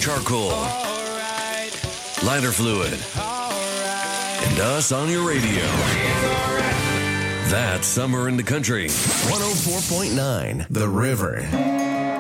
charcoal, lighter fluid, and us on your radio. That's Summer in the Country. 104.9 The River.